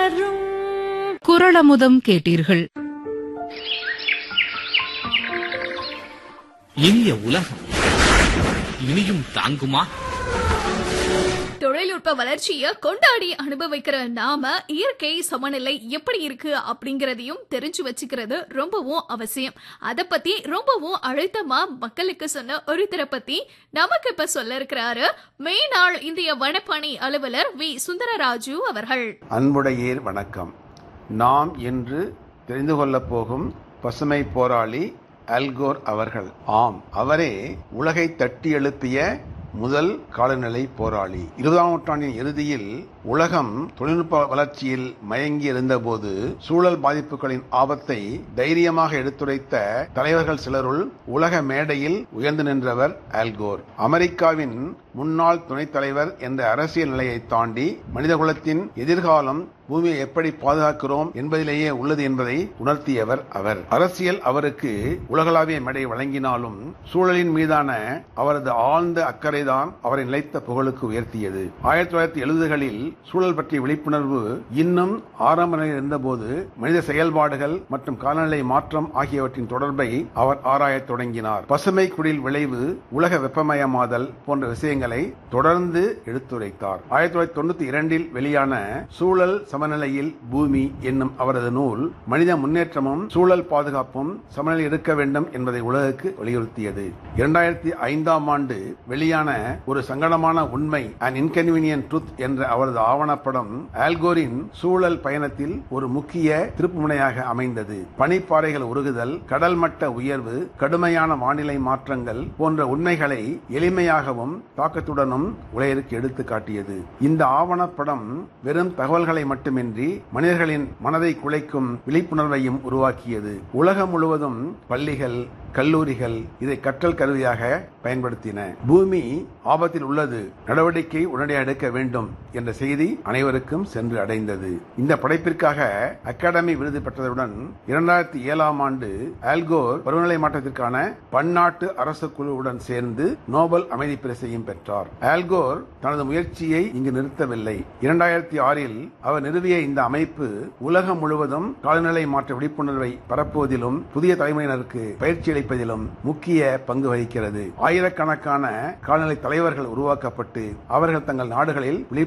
மலரும். குறளமுதம் கேட்டீர்கள். இனிய உலகம் இனியும் தாங்குமா? தொழில்நுட்ப வளர்ச்சியை கொண்டாடி அனுபவிக்கிற நாம இயற்கை சமநிலை எப்படி இருக்கு அப்படிங்கறதையும் தெரிஞ்சு வச்சுக்கிறது ரொம்பவும் அவசியம். அத பத்தி ரொம்பவும் அழுத்தமா மக்களுக்கு சொன்ன ஒருத்தரை பத்தி நமக்கு இப்ப சொல்ல இருக்கிறாரு மேனாள் இந்திய வனப்பணி அலுவலர் வி சுந்தரராஜு அவர்கள். அன்புடையீர் வணக்கம். நாம் இன்று தெரிந்து கொள்ளப் போகும் பசுமை போராளி அல்கோர் அவர்கள். ஆம், அவரே உலகை தட்டி எழுப்பிய முதல் காலநிலை போராளி. 20ஆம் நூற்றாண்டின் இறுதியில் உலகம் தொழில்நுட்ப வளர்ச்சியில் மயங்கி இருந்தபோது சூழல் பாதிப்புகளின் ஆபத்தை தைரியமாக எடுத்துரைத்த தலைவர்கள் சிலருள் உலக மேடையில் உயர்ந்து நின்றவர் அல்கோர். அமெரிக்காவின் முன்னாள் துணைத் தலைவர் என்ற அரசியல் நிலையை தாண்டி மனிதகுலத்தின் எதிர்காலம் பூமியை எப்படி பாதுகாக்கிறோம் என்பதிலேயே உள்ளது என்பதை உணர்த்தியவர் அவர். அரசியல் அவருக்கு உலகளாவிய மேடை வழங்கினாலும் சூழலின் மீதான அவரது ஆழ்ந்த அக்கறைதான் அவரை நிலைத்த புகழுக்கு உயர்த்தியது. 1970களில் சூழல் பற்றிய விழிப்புணர்வு இன்னும் ஆரம்ப நிலையில் இருந்தபோது மனித செயல்பாடுகள் மற்றும் காலநிலை மாற்றம் ஆகியவற்றின் தொடர்பை அவர் ஆராயத் தொடங்கினார். பசுமை குடில் விளைவு, உலக வெப்பமயமாதல் போன்ற விஷயங்களை தொடர்ந்து எடுத்துரைத்தார். 1992இல் வெளியான சூழல் சமநிலையில் பூமி என்னும் அவரது நூல் மனித முன்னேற்றமும் சூழல் பாதுகாப்பும் சமநிலை இருக்க வேண்டும் என்பதை உலகுக்கு வலியுறுத்தியது. 2005ஆம் ஆண்டு வெளியான ஒரு சங்கடமான உண்மை An Inconvenient Truth என்ற அவரது ஆவணப்படம் அல்கோரின் சூழல் பயணத்தில் ஒரு முக்கிய திருப்புமுனையாக அமைந்தது. பனிப்பாறைகள் உருகுதல், கடல் மட்ட உயர்வு, கடுமையான வானிலை மாற்றங்கள் போன்ற உண்மைகளை எளிமையாகவும் தாக்கத்துடனும் உலகிற்கு எடுத்து காட்டியது. இந்த ஆவணப்படம் வெறும் தகவல்களை மட்டுமின்றி மனிதர்களின் மனதை குலைக்கும் விழிப்புணர்வையும் உருவாக்கியது. உலகம் முழுவதும் பள்ளிகள், கல்லூரிகள் இதை கற்றல் கருவியாக பயன்படுத்தின. பூமி ஆபத்தில் உள்ளது, நடவடிக்கை உடனடியாக எடுக்க வேண்டும் என்ற செய்தி அனைவருக்கும் சென்று அடைந்தது. இந்த படைப்பிற்காக அகாடமி விருது பெற்றதுடன் 2007ஆம் ஆண்டு அல்கோர் பருவநிலை மாற்றத்திற்கான பன்னாட்டு அரசு குழுவுடன் சேர்ந்து நோபல் அமைதி பரிசையும் பெற்றார். அல்கோர் தனது முயற்சியை இங்கு நிறுத்தவில்லை. 2006இல் அவர் நிறுவிய இந்த அமைப்பு உலகம் முழுவதும் காலநிலை மாற்ற விழிப்புணர்வை பரப்புவதிலும் புதிய தலைமுறையினருக்கு பயிற்சி அளிப்பதிலும் முக்கிய பங்கு வகிக்கிறது. ஆயிரக்கணக்கான காலநிலை தலைவர்கள் உருவாக்கப்பட்டு அவர்கள் தங்கள் நாடுகளில்